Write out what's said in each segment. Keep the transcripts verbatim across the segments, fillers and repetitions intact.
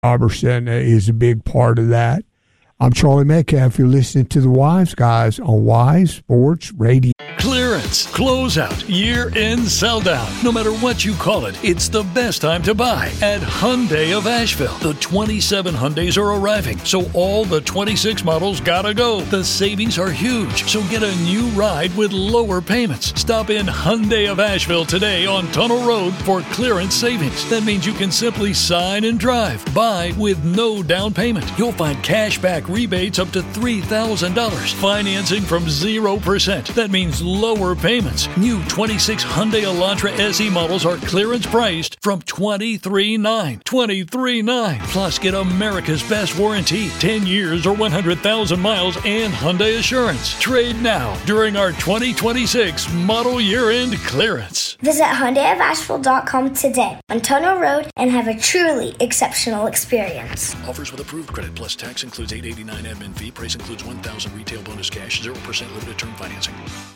Robertson is a big part of that. I'm Charlie Metcalf. You're listening to the Wise Guys on Wise Sports Radio. Clearance, closeout, year-end sell-down. No matter what you call it, it's the best time to buy at Hyundai of Asheville. The twenty-seven Hyundais are arriving, so all the twenty-six models gotta go. The savings are huge, so get a new ride with lower payments. Stop in Hyundai of Asheville today on Tunnel Road for clearance savings. That means you can simply sign and drive. Buy with no down payment. You'll find cash back rebates up to three thousand dollars. Financing from zero percent. That means lower payments. New twenty-six Hyundai Elantra S E models are clearance priced from twenty-three nine hundred dollars. twenty-three nine hundred dollars. Plus, get America's best warranty, ten years or one hundred thousand miles, and Hyundai Assurance. Trade now during our twenty twenty-six model year-end clearance. Visit Hyundai of Asheville dot com today on Tunnel Road and have a truly exceptional experience. Offers with approved credit plus tax includes eight eighty-nine admin fee. Price includes one thousand retail bonus cash, zero percent limited term financing.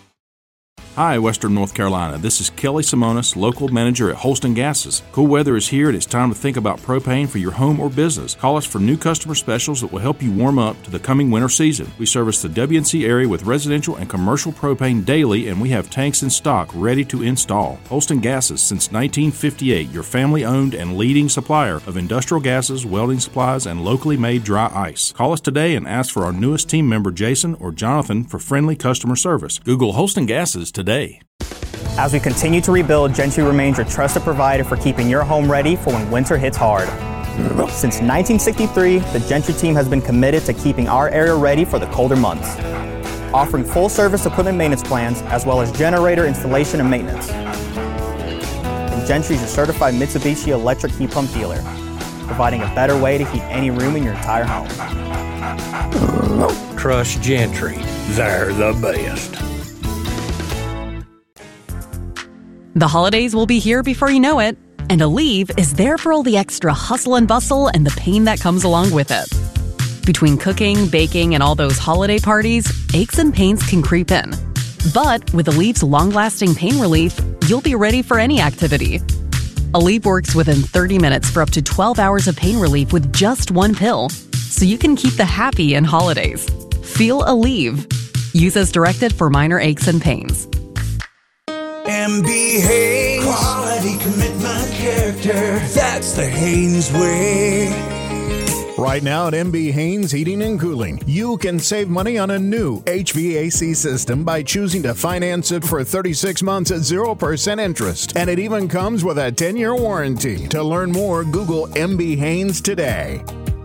Hi, Western North Carolina. This is Kelly Simonis, local manager at Holston Gases. Cool weather is here and it's time to think about propane for your home or business. Call us for new customer specials that will help you warm up to the coming winter season. We service the W N C area with residential and commercial propane daily, and we have tanks in stock ready to install. Holston Gases, since nineteen fifty-eight, your family-owned and leading supplier of industrial gases, welding supplies, and locally made dry ice. Call us today and ask for our newest team member, Jason or Jonathan, for friendly customer service. Google Holston Gases today. Today. As we continue to rebuild, Gentry remains your trusted provider for keeping your home ready for when winter hits hard. Since nineteen sixty-three, the Gentry team has been committed to keeping our area ready for the colder months, offering full-service equipment maintenance plans as well as generator installation and maintenance. And Gentry is a certified Mitsubishi electric heat pump dealer, providing a better way to heat any room in your entire home. Trust Gentry. They're the best. The holidays will be here before you know it, and Aleve is there for all the extra hustle and bustle and the pain that comes along with it. Between cooking, baking, and all those holiday parties, aches and pains can creep in. But with Aleve's long-lasting pain relief, you'll be ready for any activity. Aleve works within thirty minutes for up to twelve hours of pain relief with just one pill, so you can keep the happy in holidays. Feel Aleve. Use as directed for minor aches and pains. M B Haynes. Quality, commitment, character. That's the Haynes way. Right now at M B Haynes Heating and Cooling, you can save money on a new H V A C system by choosing to finance it for thirty-six months at zero percent interest. And it even comes with a ten-year warranty. To learn more, Google M B Haynes today.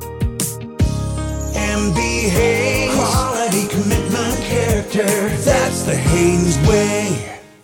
M B Haynes. Quality, commitment, character. That's the Haynes way.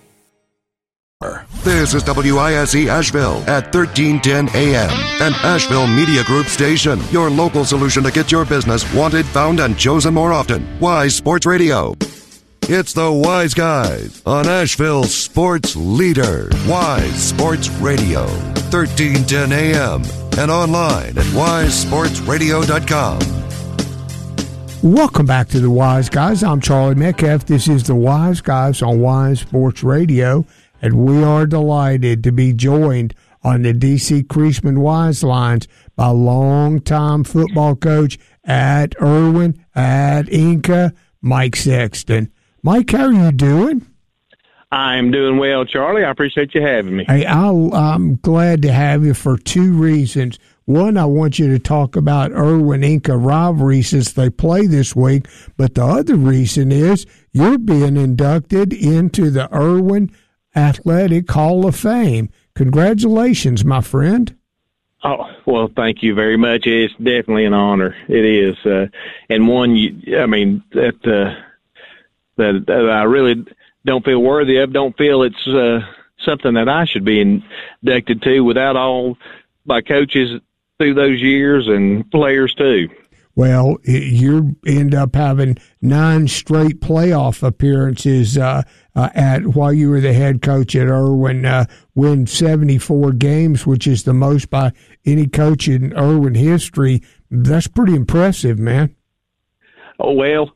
This is W I S E Asheville at thirteen ten A M, an Asheville Media Group station. Your local solution to get your business wanted, found, and chosen more often. Wise Sports Radio. It's the Wise Guys on Asheville's sports leader. Wise Sports Radio, thirteen ten A M, and online at wise sports radio dot com. Welcome back to the Wise Guys. I'm Charlie Metcalf. This is the Wise Guys on Wise Sports Radio. And we are delighted to be joined on the D C Creasman Wise lines by longtime football coach at Irwin, at Inca, Mike Sexton. Mike, how are you doing? I'm doing well, Charlie. I appreciate you having me. Hey, I'll, I'm glad to have you for two reasons. One, I want you to talk about Irwin Inca rivalry since they play this week. But the other reason is you're being inducted into the Irwin Athletic Hall of Fame. Congratulations, my friend. Oh, well, thank you very much. It's definitely an honor. It is. Uh, and one, you, I mean, that, uh, that, that I really don't feel worthy of, don't feel it's uh, something that I should be inducted to without all my coaches through those years and players too. Well, you end up having nine straight playoff appearances uh, uh, at while you were the head coach at Irwin, uh, win seventy-four games, which is the most by any coach in Irwin history. That's pretty impressive, man. Oh, well,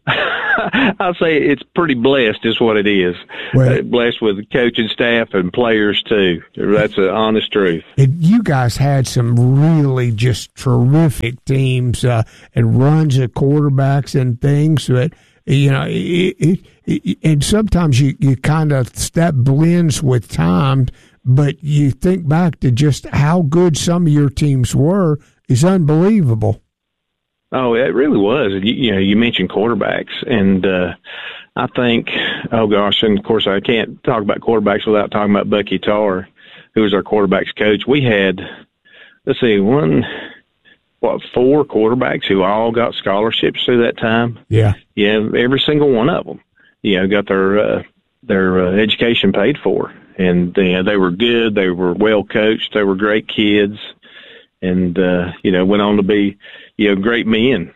I'll say it's pretty blessed is what it is. Well, uh, blessed with coaching staff and players too. That's an honest truth. It, you guys had some really just terrific teams uh, and runs of quarterbacks and things that, you know, it, it, it, and sometimes you, you kind of, that blends with time, but you think back to just how good some of your teams were is unbelievable. Oh, it really was. You, you know, you mentioned quarterbacks, and uh, I think, oh gosh, and of course I can't talk about quarterbacks without talking about Bucky Tarr, who was our quarterbacks coach. We had, let's see, one, what, four quarterbacks who all got scholarships through that time. Yeah, yeah, every single one of them, you know, got their uh, their uh, education paid for, and you know, they were good. They were well coached. They were great kids, and uh, you know, went on to be, you know, great men.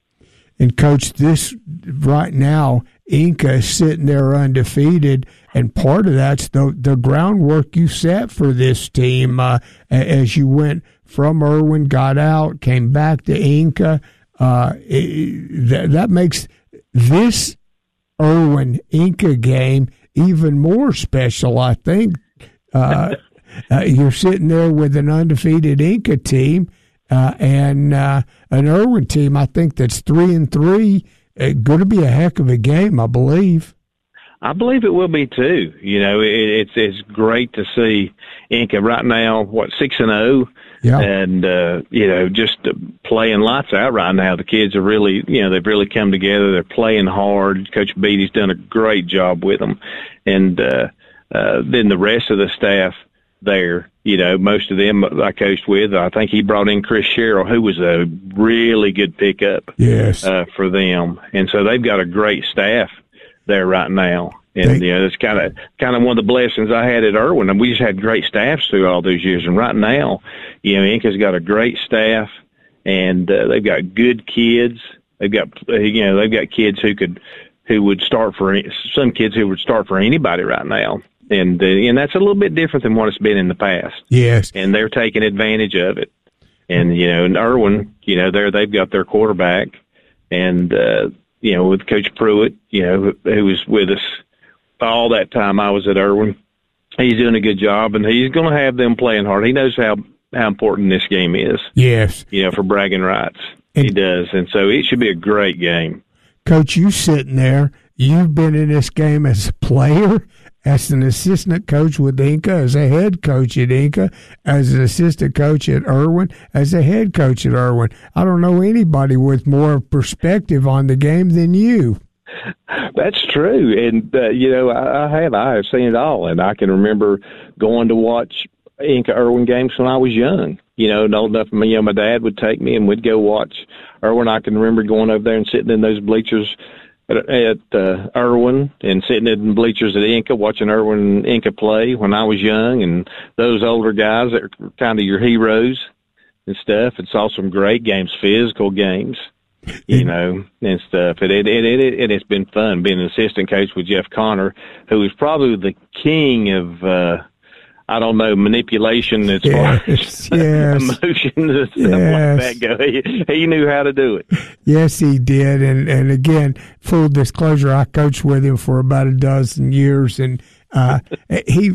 And Coach, this right now, Inca is sitting there undefeated, and part of that's the the groundwork you set for this team uh, as you went from Irwin, got out, came back to Inca. Uh, it, that, that makes this Irwin Inca game even more special, I think. Uh, uh, you're sitting there with an undefeated Inca team. Uh, and uh, an Irwin team, I think that's three and three. Uh, going to be a heck of a game, I believe. I believe it will be too. You know, it, it's it's great to see Inca right now. What, six and zero, yeah, and uh, you know, just uh, playing lights out right now. The kids are really, you know, they've really come together. They're playing hard. Coach Beatty's done a great job with them, and uh, uh, then the rest of the staff there, you know, most of them I coached with. I think he brought in Chris Sherrill, who was a really good pickup, yes, uh, for them. And so they've got a great staff there right now. And, they, you know, it's kind of kind of one of the blessings I had at Irwin. And we just had great staffs through all those years. And right now, you know, Inca's got a great staff, and uh, they've got good kids. They've got, you know, they've got kids who could, who would start for, some kids who would start for anybody right now. And uh, and that's a little bit different than what it's been in the past. Yes. And they're taking advantage of it. And, you know, in Irwin, you know, there they've got their quarterback. And, uh, you know, with Coach Pruitt, you know, who, who was with us all that time I was at Irwin. He's doing a good job, and he's going to have them playing hard. He knows how, how important this game is. Yes. You know, for bragging rights. And, he does. And so it should be a great game. Coach, you sitting there, you've been in this game as a player, as an assistant coach with Inca, as a head coach at Inca, as an assistant coach at Irwin, as a head coach at Irwin. I don't know anybody with more perspective on the game than you. That's true. And, uh, you know, I, I have. I have seen it all. And I can remember going to watch Inca Irwin games when I was young. You know, and old enough, you know, my dad would take me and we'd go watch Irwin. I can remember going over there and sitting in those bleachers at, at uh, Irwin and sitting in the bleachers at Inca, watching Irwin and Inca play when I was young, and those older guys that were kind of your heroes and stuff, and saw some great games, physical games, you know, and stuff. And it, it, it, it, it's been fun being an assistant coach with Jeff Connor, who is probably the king of, uh, I don't know, manipulation as yes, far as yes, emotions and stuff yes. like that go. He, he knew how to do it. Yes, he did. And, and again, full disclosure, I coached with him for about a dozen years. And uh, he,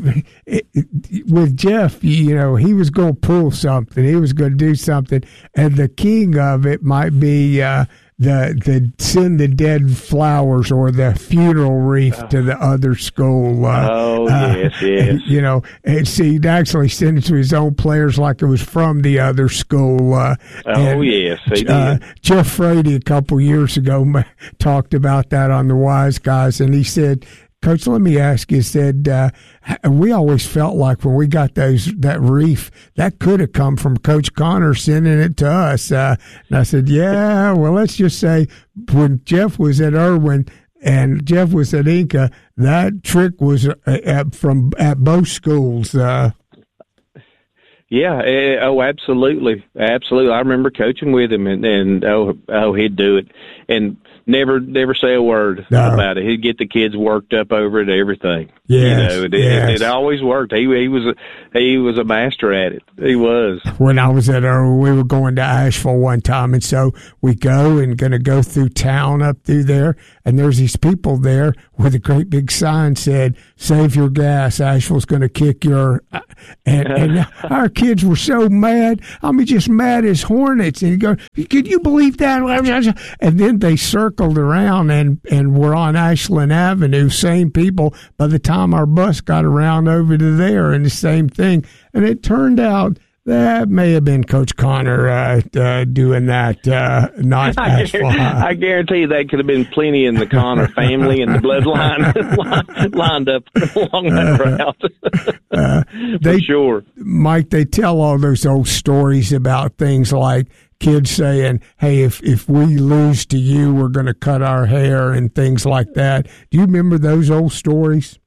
with Jeff, you know, he was going to pull something. He was going to do something. And the king of it might be uh, the the send the dead flowers or the funeral wreath to the other school. Uh, oh, yes, uh, yes. You know, and see, he'd actually send it to his own players like it was from the other school. Uh, oh, and, yes, he did. Uh, Jeff Frady a couple years ago talked about that on the Wise Guys, and he said, Coach, let me ask you, said, uh, we always felt like when we got those that reef, that could have come from Coach Connor sending it to us. Uh, and I said, yeah, well, let's just say when Jeff was at Irwin and Jeff was at Inca, that trick was at, from at both schools. Uh, Yeah. Uh, oh, absolutely, absolutely. I remember coaching with him, and, and oh, oh, he'd do it, and never, never say a word no. about it. He'd get the kids worked up over it, everything. Yes, you know, it, yes. it, it always worked. He he was a, he was a master at it. He was. When I was at Irwin, we were going to Asheville one time, and so we go and going to go through town up through there, and there's these people there with a great big sign said, "Save your gas, Asheville's going to kick your," and, and our kids were so mad. I mean, just mad as hornets. And you go, "Could you believe that?" And then they circled around and, and were on Ashland Avenue, same people, by the time our bus got around over to there, and the same thing. And it turned out that may have been Coach Connor uh, uh, doing that, uh, not I, Asheville guarantee, I guarantee that could have been plenty in the Connor family and the bloodline lined up along that route. uh, For they, sure. Mike, they tell all those old stories about things like kids saying, "Hey, if, if we lose to you, we're going to cut our hair," and things like that. Do you remember those old stories?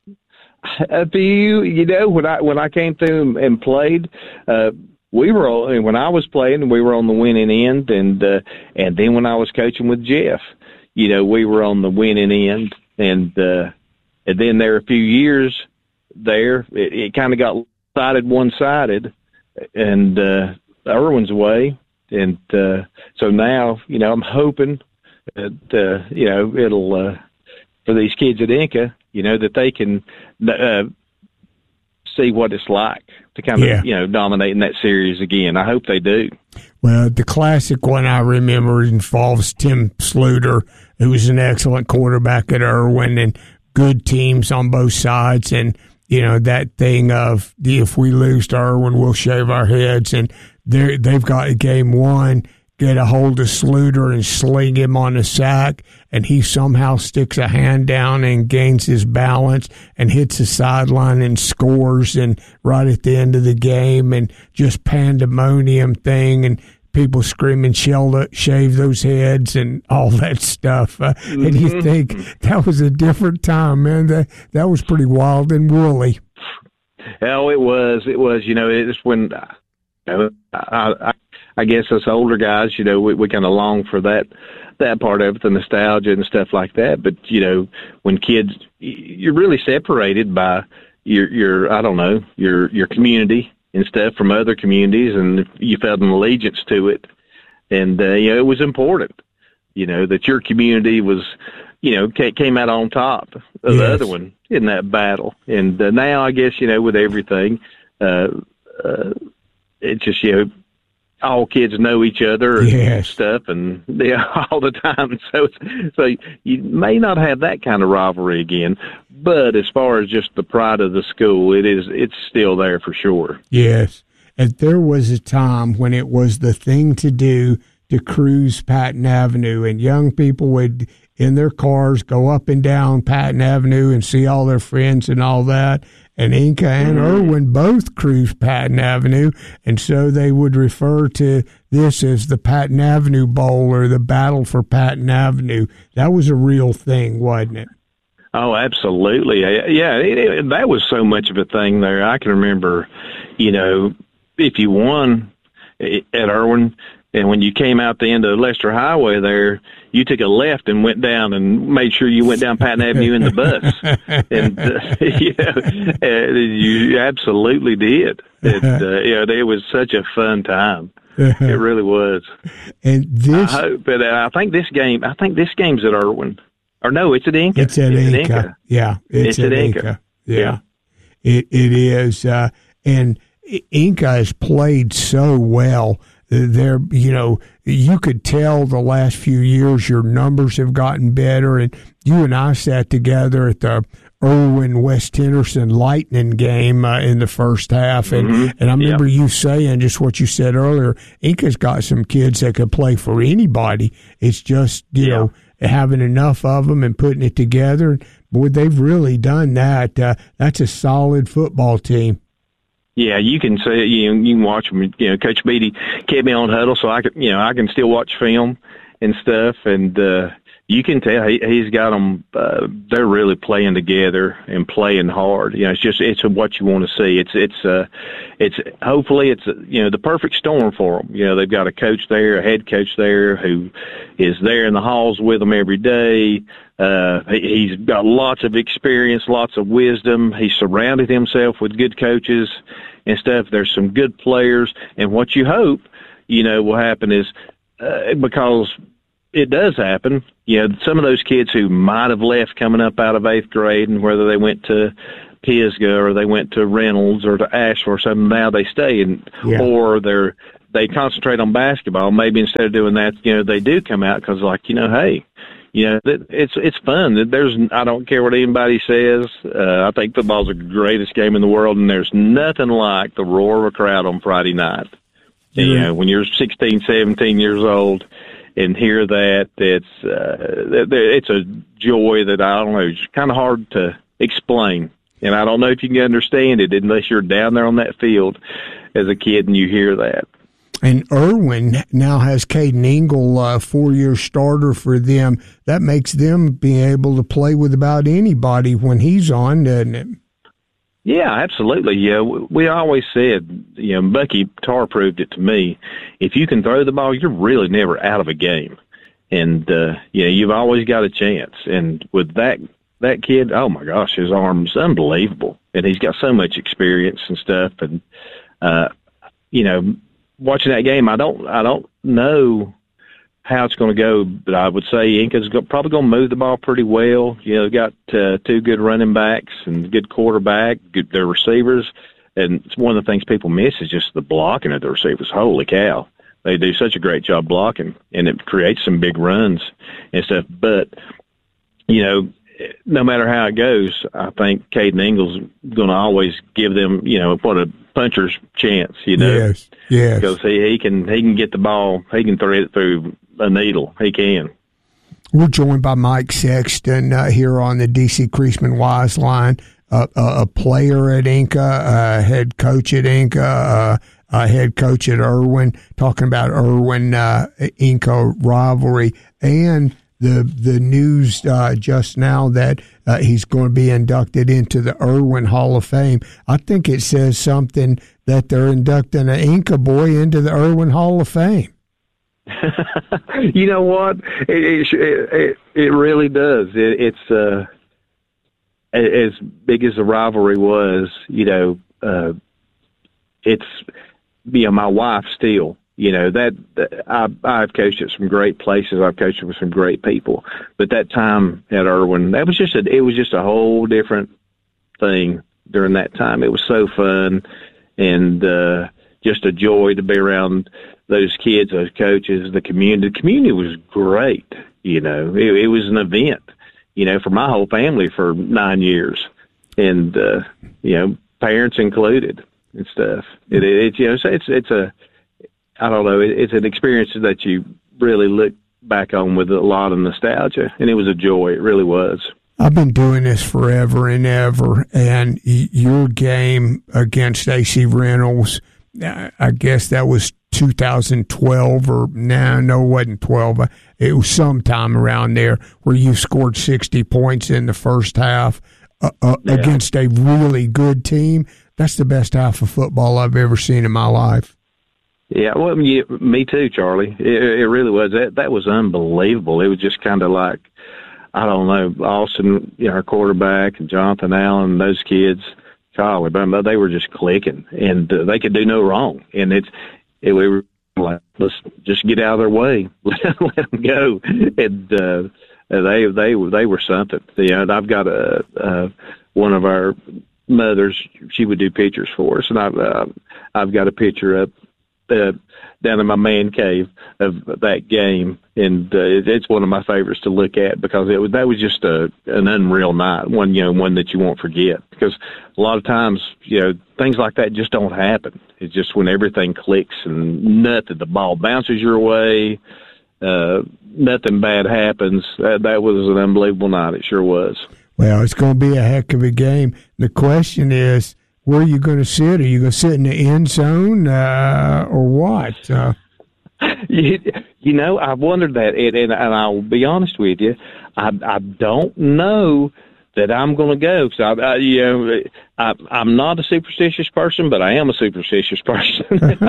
Uh, do you, you know, when I when I came through and played, uh, we were all, when I was playing, we were on the winning end, and uh, and then when I was coaching with Jeff, you know, we were on the winning end, and uh, and then there were a few years there, it, it kind of got sided one sided, and uh, Irwin's way, and uh, so now, you know, I'm hoping that uh, you know it'll uh, for these kids at Inca, you know, that they can uh, see what it's like to kind of, yeah. you know, dominate in that series again. I hope they do. Well, the classic one I remember involves Tim Sluter, who was an excellent quarterback at Irwin, and good teams on both sides. And, you know, that thing of, if we lose to Irwin, we'll shave our heads. And they've got game one, get a hold of Sluter and sling him on a sack, and he somehow sticks a hand down and gains his balance and hits the sideline and scores, and right at the end of the game, and just pandemonium thing, and people screaming, shave those heads and all that stuff. Uh, mm-hmm. And you think that was a different time, man. That, that was pretty wild and woolly. Oh, it was. It was. You know, it's when you know, I, I I guess us older guys, you know, we, we kind of long for that that part of it, the nostalgia and stuff like that. But, you know, when kids, you're really separated by your, your I don't know, your your community and stuff from other communities, and you felt an allegiance to it. And, uh, you know, it was important, you know, that your community was, you know, came out on top of yes. the other one in that battle. And uh, now, I guess, you know, with everything, uh, uh, it's just, you know, all kids know each other and yes. stuff, and yeah, all the time. So, so you may not have that kind of rivalry again. But as far as just the pride of the school, it is it's still there for sure. Yes, and there was a time when it was the thing to do to cruise Patton Avenue, and young people would in their cars go up and down Patton Avenue and see all their friends and all that. And Inca and Irwin both cruised Patton Avenue, and so they would refer to this as the Patton Avenue Bowl or the Battle for Patton Avenue. That was a real thing, wasn't it? Oh, absolutely. Yeah, it, it, that was so much of a thing there. I can remember, you know, if you won at Irwin, and when you came out the end of the Lester Highway there, you took a left and went down and made sure you went down Patton Avenue in the bus. And, uh, you know, uh, you absolutely did. It, uh, you know, it was such a fun time. It really was. And this, I hope, but I think this game, I think this game's at Irwin. Or no, it's at Inca. It's at, it's Inca. at Inca. Yeah. It's, it's at, at Inca. Inca. Yeah. yeah. It, it is. Uh, and Inca has played so well. There, you know, you could tell the last few years your numbers have gotten better. And you and I sat together at the Irwin West Henderson Lightning game uh, in the first half, and mm-hmm. and I remember yep. you saying just what you said earlier. Inca's got some kids that could play for anybody. It's just you yeah. know having enough of them and putting it together. Boy, they've really done that. Uh, that's a solid football team. Yeah, you can say you know, you can watch them. You know, Coach Beatty kept me on huddle, so I could you know I can still watch film and stuff. And uh, you can tell he, he's got them. Uh, they're really playing together and playing hard. You know, it's just it's what you want to see. It's it's uh, it's hopefully it's you know the perfect storm for them. You know, they've got a coach there, a head coach there who is there in the halls with them every day. Uh, he, he's got lots of experience, lots of wisdom. He's surrounded himself with good coaches and stuff. There's some good players, and what you hope, you know, will happen is uh, because. It does happen. You know, some of those kids who might have left coming up out of eighth grade, and whether they went to Pisgah or they went to Reynolds or to Asheville or something, now they stay, and yeah. or they're they concentrate on basketball. Maybe instead of doing that, you know, they do come out because, like, you know, hey, you know, it's it's fun. There's I don't care what anybody says. Uh, I think football's the greatest game in the world, and there's nothing like the roar of a crowd on Friday night. Yeah. You know, when you're sixteen, seventeen years old. And hear that, it's uh, it's a joy that I don't know. It's kind of hard to explain, and I don't know if you can understand it unless you're down there on that field as a kid and you hear that. And Irwin now has Caden Ingle, uh, four-year starter for them. That makes them be able to play with about anybody when he's on, doesn't it? Yeah, absolutely. Yeah, we always said, you know, Bucky Tarr proved it to me. If you can throw the ball, you're really never out of a game, and uh, you know, you've always got a chance. And with that that kid, oh my gosh, his arm's unbelievable, and he's got so much experience and stuff. And uh, you know, watching that game, I don't I don't know how it's going to go, but I would say Inca's probably going to move the ball pretty well. You know, they've got uh, two good running backs and good quarterback, good their receivers, and it's one of the things people miss is just the blocking of the receivers. Holy cow, they do such a great job blocking, and it creates some big runs and stuff. But you know, no matter how it goes, I think Caden Ingle's going to always give them, you know, what a puncher's chance. You know, yes, yes, because he, he can he can get the ball, he can thread it through a needle. He can. We're joined by Mike Sexton uh, here on the D C Creasman Wise line, uh, a, a player at Inca, a head coach at Inca, uh, a head coach at Irwin, talking about Irwin uh, Inca rivalry, and the the news uh, just now that uh, he's going to be inducted into the Irwin Hall of Fame. I think it says something that they're inducting an Inca boy into the Irwin Hall of Fame. You know what? It, it, it, it really does. It, it's uh, as big as the rivalry was. You know, uh, it's you know my wife still. You know that, that I, I've coached at some great places. I've coached with some great people, but that time at Irwin, that was just a it was just a whole different thing during that time. It was so fun and uh, just a joy to be around those kids, those coaches, the community. The community was great. You know, it, it was an event, you know, for my whole family for nine years and, uh, you know, parents included and stuff. It, it, it's, you know, it's, it's, it's a, I don't know, it, it's an experience that you really look back on with a lot of nostalgia, and it was a joy. It really was. I've been doing this forever and ever, and your game against A C Reynolds, I guess that was two thousand twelve or no, no, it wasn't twelve. It was sometime around there where you scored sixty points in the first half uh, uh, yeah. against a really good team. That's the best half of football I've ever seen in my life. Yeah, well, yeah, me too, Charlie. It, it really was. That that was unbelievable. It was just kind of like, I don't know, Austin, you know, our quarterback, and Jonathan Allen, those kids, Charlie, but they were just clicking, and uh, they could do no wrong. And it's, it, we were like, let's just get out of their way, let them go. And uh, they they they were something. You know, I've got a uh, one of our mothers. She would do pictures for us, and I've uh, I've got a picture up. Uh, down in my man cave of that game, and uh, it, it's one of my favorites to look at because it was that was just a an unreal night, one you know one that you won't forget. Because a lot of times, you know, things like that just don't happen. It's just when everything clicks and nothing, the ball bounces your way, uh, nothing bad happens. That, that was an unbelievable night. It sure was. Well, it's going to be a heck of a game. The question is, where are you going to sit? Are you going to sit in the end zone uh, or what? Uh, you, you know, I've wondered that, and, and, and I'll be honest with you, I, I don't know that I'm going to go. So, I, I, you know, I, I'm not a superstitious person, but I am a superstitious person.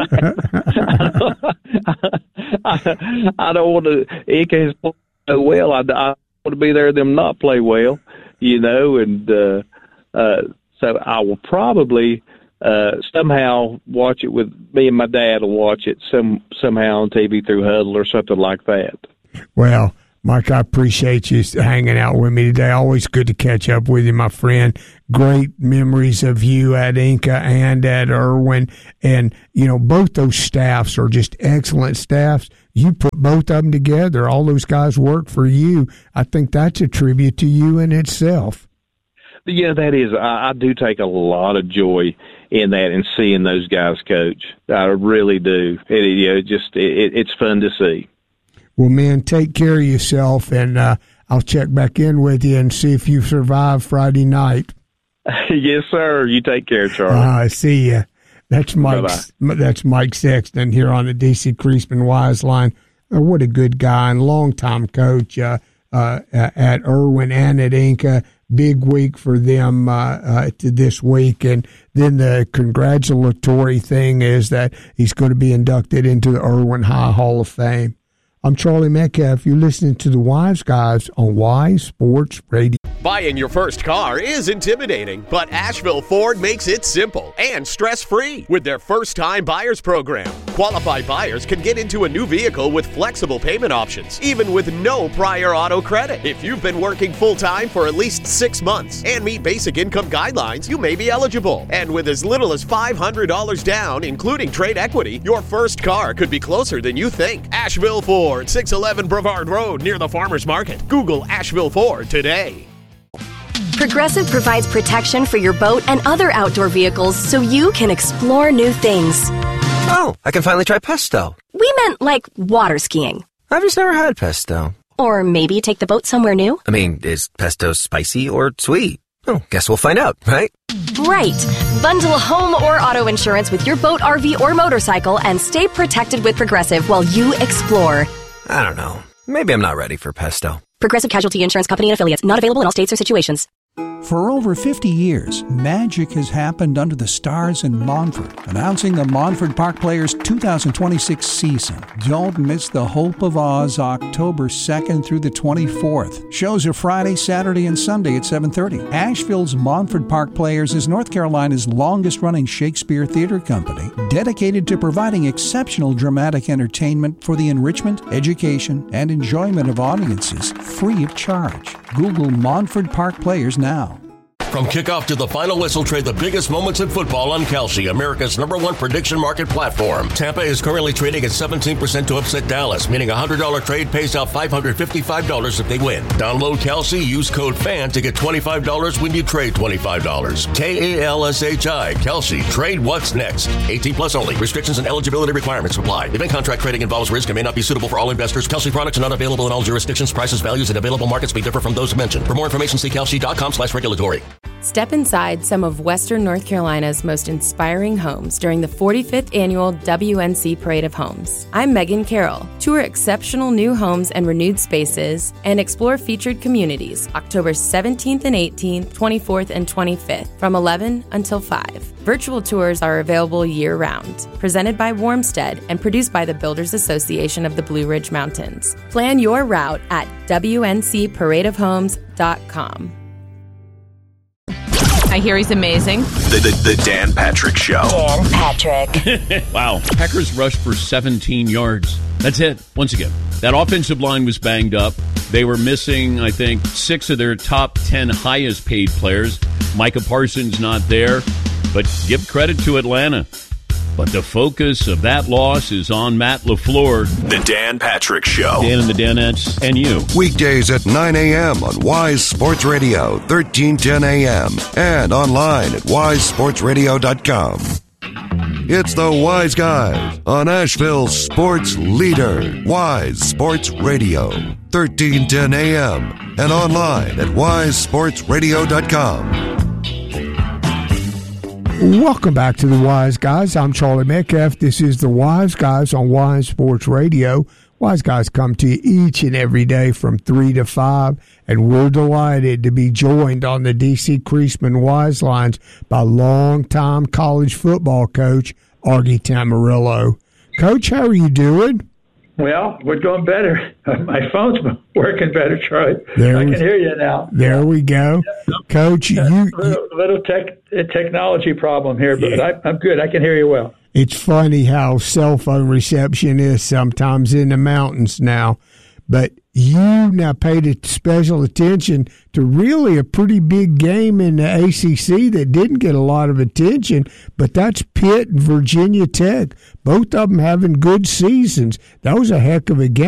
I, I don't want to. It can play well. I, I want to be there. Them not play well, you know, and uh, uh, so I will probably. Uh, somehow watch it with me and my dad will watch it some somehow on T V through Huddle or something like that. Well, Mike, I appreciate you hanging out with me today. Always good to catch up with you, my friend. Great memories of you at Inca and at Irwin. And, you know, both those staffs are just excellent staffs. You put both of them together. All those guys work for you. I think that's a tribute to you in itself. Yeah, that is. I, I do take a lot of joy in that and seeing those guys coach. I really do. It, you know, just it, it's fun to see. Well, man, take care of yourself, and uh, I'll check back in with you and see if you survive Friday night. Yes, sir. You take care, Charlie. I uh, see you. That's Mike. Bye-bye. That's Mike Sexton here on the D C Creasman Wise line. Oh, what a good guy and longtime coach uh, uh, at Irwin and at Inca. Big week for them uh, uh, to this week. And then the congratulatory thing is that he's going to be inducted into the Irwin High Hall of Fame. I'm Charlie Metcalf. You're listening to the Wise Guys on Wise Sports Radio. Buying your first car is intimidating, but Asheville Ford makes it simple and stress-free with their first-time buyers program. Qualified buyers can get into a new vehicle with flexible payment options, even with no prior auto credit. If you've been working full-time for at least six months and meet basic income guidelines, you may be eligible. And with as little as five hundred dollars down, including trade equity, your first car could be closer than you think. Asheville Ford, six eleven Brevard Road near the Farmers Market. Google Asheville Ford today. Progressive provides protection for your boat and other outdoor vehicles so you can explore new things. Oh, I can finally try pesto. We meant like water skiing. I've just never had pesto. Or maybe take the boat somewhere new. I mean, is pesto spicy or sweet? Oh, guess we'll find out, right? Right. Bundle home or auto insurance with your boat, R V, or motorcycle and stay protected with Progressive while you explore. I don't know. Maybe I'm not ready for pesto. Progressive Casualty Insurance Company and Affiliates. Not available in all states or situations. For over fifty years, magic has happened under the stars in Montford. Announcing the Montford Park Players two thousand twenty-six season. Don't miss the Hope of Oz October second through the twenty-fourth. Shows are Friday, Saturday, and Sunday at seven thirty. Asheville's Montford Park Players is North Carolina's longest-running Shakespeare theater company, dedicated to providing exceptional dramatic entertainment for the enrichment, education, and enjoyment of audiences free of charge. Google Montford Park Players now. From kickoff to the final whistle, trade the biggest moments in football on Kalshi, America's number one prediction market platform. Tampa is currently trading at seventeen percent to upset Dallas, meaning a one hundred dollars trade pays out five hundred fifty-five dollars if they win. Download Kalshi, use code FAN to get twenty-five dollars when you trade twenty-five dollars. K A L S H I, Kalshi. Trade what's next. eighteen plus only. Restrictions and eligibility requirements apply. Event contract trading involves risk and may not be suitable for all investors. Kalshi products are not available in all jurisdictions. Prices, values, and available markets may differ from those mentioned. For more information, see kalshi.com slash regulatory. Step inside some of Western North Carolina's most inspiring homes during the forty-fifth Annual W N C Parade of Homes. I'm Megan Carroll. Tour exceptional new homes and renewed spaces and explore featured communities October seventeenth and eighteenth, twenty-fourth and twenty-fifth from eleven until five. Virtual tours are available year-round. Presented by Warmstead and produced by the Builders Association of the Blue Ridge Mountains. Plan your route at W N C parade of homes dot com. I hear he's amazing. The, the, the Dan Patrick Show. Dan Patrick. Wow. Packers rushed for seventeen yards. That's it. Once again, that offensive line was banged up. They were missing, I think, six of their top ten highest paid players. Micah Parsons not there. But give credit to Atlanta. But the focus of that loss is on Matt LaFleur. The Dan Patrick Show. Dan and the Danettes and you. Weekdays at nine a.m. on Wise Sports Radio, thirteen ten a.m. And online at wise sports radio dot com. It's the Wise Guys on Asheville's sports leader, Wise Sports Radio, thirteen ten a.m. And online at wise sports radio dot com. Welcome back to the Wise Guys. I'm Charlie Metcalf. This is the Wise Guys on Wise Sports Radio. Wise Guys come to you each and every day from three to five, and we're delighted to be joined on the D C Creasman Wise Lines by longtime college football coach Augie Tamarillo. Coach, how are you doing? Well, we're doing better. My phone's working better, Charlie. There I we, can hear you now. There we go. Coach, you... A little, little tech, a technology problem here, but yeah. I, I'm good. I can hear you well. It's funny how cell phone reception is sometimes in the mountains now. But you now paid special attention to really a pretty big game in the A C C that didn't get a lot of attention, but that's Pitt and Virginia Tech. Both of them having good seasons. That was a heck of a game.